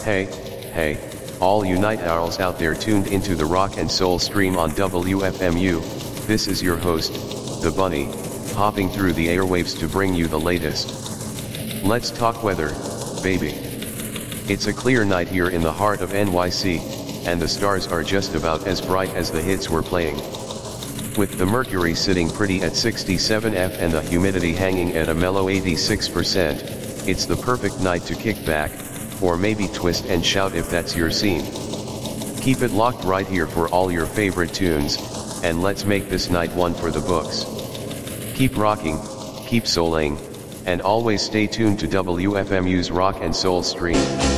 Hey, all you night owls out there tuned into the rock and soul stream on WFMU, this is your host, the Bunny, hopping through the airwaves to bring you the latest. Let's talk weather, baby. It's a clear night here in the heart of NYC, and the stars are just about as bright as the hits we're playing. With the mercury sitting pretty at 67 and the humidity hanging at a mellow 86%, it's the perfect night to kick back, or maybe twist and shout if that's your scene. Keep it locked right here for all your favorite tunes, and let's make this night one for the books. Keep rocking, keep souling, and always stay tuned to WFMU's Rock and Soul stream.